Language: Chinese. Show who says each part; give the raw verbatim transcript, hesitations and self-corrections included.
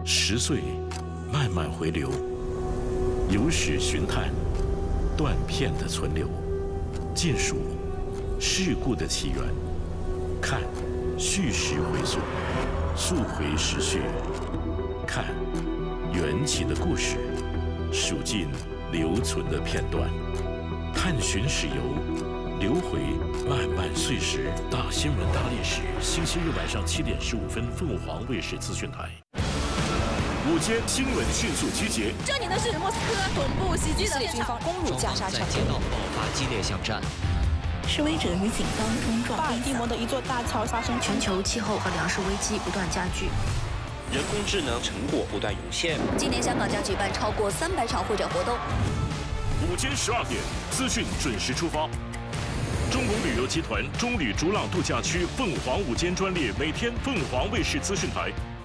Speaker 1: 十岁慢慢回流，有史寻探，断片的存留，见数事故的起源，看叙事回溯，溯回时序，看缘起的故事，数尽留存的片段，探寻史游，流回漫漫岁时。大新闻大历史，星期日晚上七点十五分，凤凰卫视资讯台。午间新闻迅速集结。
Speaker 2: 这里呢是莫斯科总部袭击的
Speaker 3: 军方攻入加沙城，
Speaker 4: 在街道爆发激烈巷战。
Speaker 5: 示威者与警方冲撞。
Speaker 3: 巴尔的摩的一座大桥发生
Speaker 6: 全球气候和粮食危机不断加剧。
Speaker 7: 人工智能成果不断涌现。
Speaker 8: 今年香港将举办超过三百场会展活动。
Speaker 1: 午间十二点，资讯准时出发。中国旅游集团中旅逐朗度假区凤凰午间专列，每天凤凰卫视资讯台